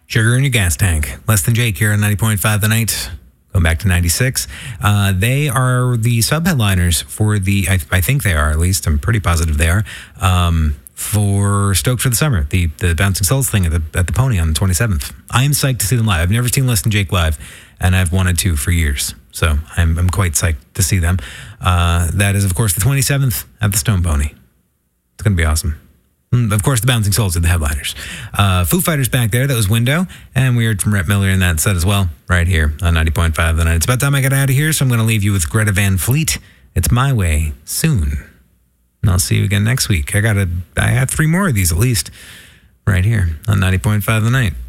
Sugar in your gas tank. Less Than Jake here on 90.5 The Night. Going back to 96. They are the sub-headliners for the, I think they are at least, I'm pretty positive they are, for Stoked for the Summer, the Bouncing Souls thing at the Pony on the 27th. I am psyched to see them live. I've never seen Less Than Jake live, and I've wanted to for years. So I'm quite psyched to see them. That is, of course, the 27th at the Stone Pony. It's going to be awesome. Of course, the Bouncing Souls are the headliners. Foo Fighters back there. That was Window. And we heard from Rhett Miller in that set as well, right here on 90.5 The Night. It's about time I get out of here, so I'm going to leave you with Greta Van Fleet. It's My Way soon. And I'll see you again next week. I have 3 more of these at least right here on 90.5 The Night.